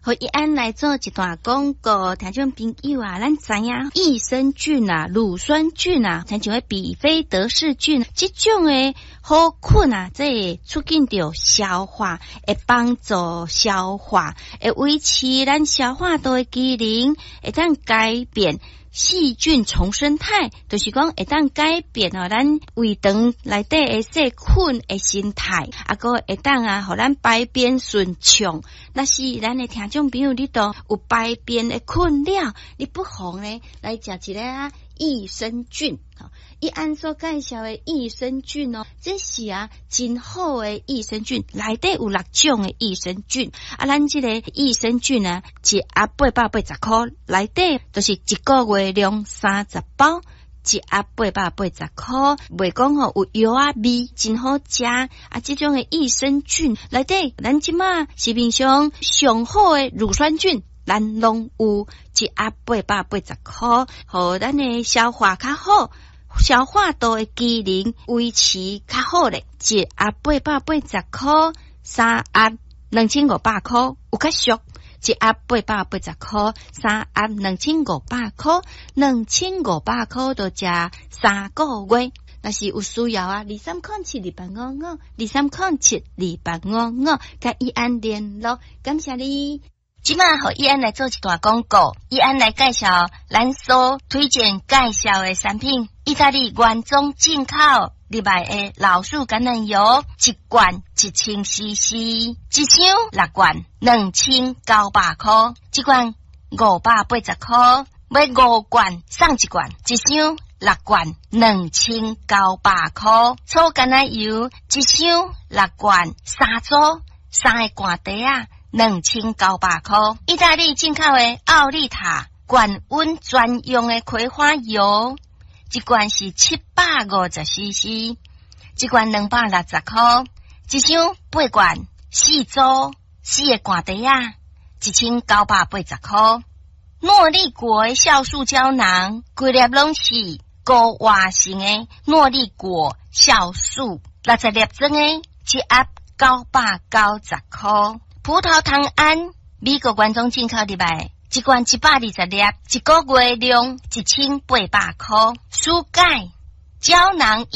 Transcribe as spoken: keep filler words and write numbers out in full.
和一安来做一段广告，听众朋友啊，咱知影益生菌啊、乳酸菌啊，像像比菲德氏菌，这种诶好菌啊，这会促进着消化，会帮助消化，会维持咱消化道的机能，会当改变细菌重生态，就是讲会当改变哦，咱胃肠内底的细菌的形态，啊个会当啊，互咱排便顺畅。那是咱的听众朋友，你都有排便的困扰，你不妨呢来食一个啊益生菌。伊按所介绍的益生菌哦，这是啊真好的益生菌，内底有六种的益生菌。啊，咱这个益生菌呢，一盒八百八十块，内底就是一个月量三十包，一盒八百八十块。袂讲吼有药啊味，真好食。啊，这种的益生菌内底，咱即马市面上上好的乳酸菌。咱拢有一盒八百八十块，互咱的消化较好，消化道的机能维持较好咧。一盒八百八十块，三盒两千五百块，有较俗。一盒八百八十块，三盒两千五百块，两千五百块就食三个月。若是有需要啊，二三空七二八五五，二三空七二八五五，甲伊安联络，感谢你。即马互伊安来做一段广告，伊安来介绍咱所推荐介绍的产品，意大利原装进口入来的老鼠橄榄油，一罐一千 C C， 一箱六罐两千九百块，一罐五百八十块，买五罐送一罐，一箱六罐两千九百块，粗橄榄油一箱六罐三组三个罐底啊。两千九百块，意大利进口的奥利塔高温专用的葵花油，一罐是七百五十 C C， 一罐两百六十块，一箱八罐四组四个罐底啊，一千九百八十块。诺丽果的酵素胶囊，规粒拢是高活性的诺丽果酵素，六十粒装的，一盒九百九十块。葡萄糖胺，美国原装进口入来，一罐一百二十粒，一个月量一千八百块。蔬钙胶囊。